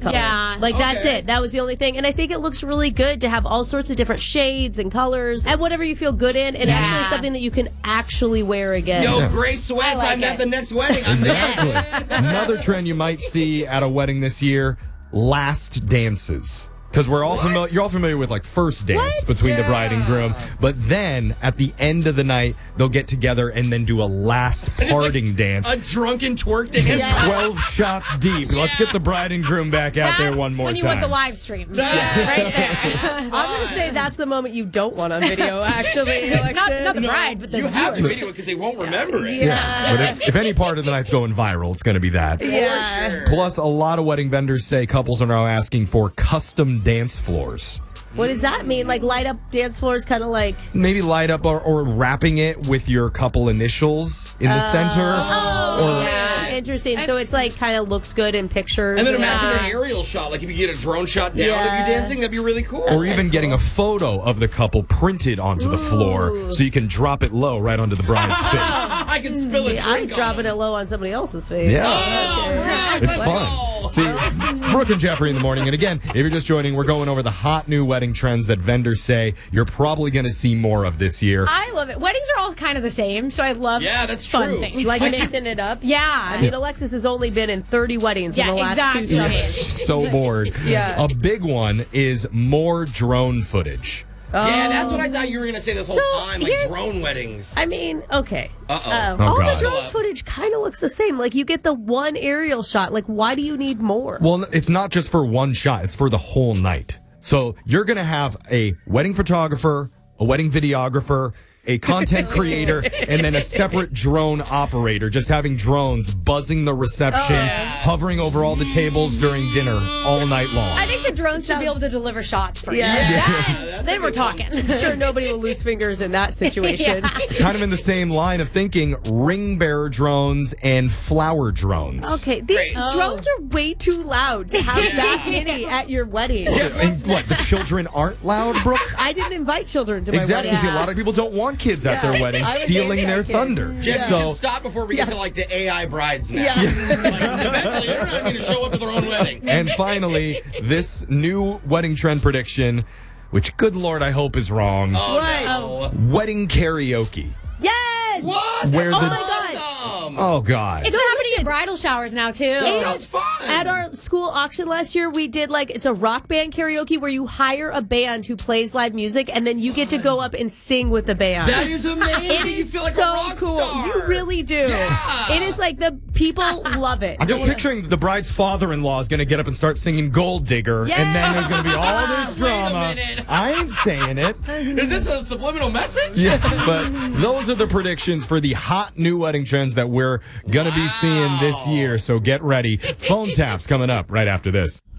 color. Yeah. Like, that's it. That was the only thing. And I think it looks really good to have all sorts of different shades and colors and whatever you feel good in. And actually something that you can actually wear again. Yo, gray sweats. I'm at the next wedding. Exactly. Another trend you might see at a wedding this year, last dances. Because you're all familiar with like first dance between the bride and groom, but then at the end of the night they'll get together and then do a last parting dance. A drunken twerk dance. 12 shots deep. Let's get the bride and groom back out there one more when you time. want the live stream. Right there. I'm going to say that's the moment you don't want on video, actually. not the bride, but the You have to video it because they won't remember it. Yeah. But if any part of the night's going viral, it's going to be that. Yeah. Sure. Plus, a lot of wedding vendors say couples are now asking for custom dance floors. What does that mean? Like light up dance floors, kind of like... Maybe light up or wrapping it with your couple initials in the center. Interesting. So it's like kind of looks good in pictures. And then imagine an aerial shot. Like if you get a drone shot down of you dancing, that'd be really cool. Or even getting a photo of the couple printed onto the floor so you can drop it low right onto the bride's face. I can spill a I'm drink dropping it low on somebody else's face. Yeah. It's fun. See, it's Brooke and Jeffrey in the morning. And again, if you're just joining, we're going over the hot new wedding trends that vendors say you're probably going to see more of this year. I love it. Weddings are all kind of the same, so I love that's fun true. things. Like mixing it up. Yeah. I mean, Alexis has only been in 30 weddings in the last 2 summers. So bored. Yeah. A big one is more drone footage. Yeah, that's what I thought you were going to say this whole So, time. Like here's- drone weddings. I mean, okay. Uh-oh. Oh, All God. the drone footage kind of looks the same. Like, you get the one aerial shot. Like, why do you need more? Well, it's not just for one shot. It's for the whole night. So you're going to have a wedding photographer, a wedding videographer, a content creator, and then a separate drone operator, just having drones buzzing the reception, hovering over all the tables during dinner all night long. I think the drones should be able to deliver shots for Yeah. you. Then we're talking. Sure, nobody will lose fingers in that situation. Kind of in the same line of thinking, ring bearer drones and flower drones. Okay, these drones are way too loud to have that many at your wedding. And what, the children aren't loud, Brooke? I didn't invite children to my Exactly. wedding. See, a lot of people don't want kids at their weddings I was stealing saying their that, thunder. Jeff, you should stop before we get to like the AI brides now. Yeah. Like, eventually, they're not going to show up to their own wedding. And finally, this new wedding trend prediction, which, good Lord, I hope is wrong. Oh, no. Wedding karaoke. Yes! What? Where Oh the- my God! Awesome. Oh, God. It's been happening at bridal showers now, too. That sounds fun. At our school auction last year, we did it's a rock band karaoke where you hire a band who plays live music and then you get to go up and sing with the band. That is amazing. It You is feel like so a rock cool. star. You really do. Yeah. It is like the people love it. I'm just picturing the bride's father-in-law is going to get up and start singing Gold Digger, and then there's going to be all this Wait a drama. minute. I ain't saying it. Is this a subliminal message? Yeah, but those are the predictions for the hot new wedding trends that we're going to be seeing this year, so get ready. Phone taps coming up right after this.